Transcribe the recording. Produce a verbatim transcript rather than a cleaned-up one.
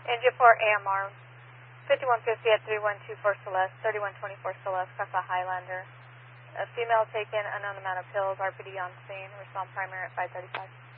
Engine four A M R, fifty-one fifty at three one two four Celeste, thirty-one twenty-four Celeste, Casa Highlander. A female taken, unknown amount of pills, R P D on scene, respond primary at five thirty-five.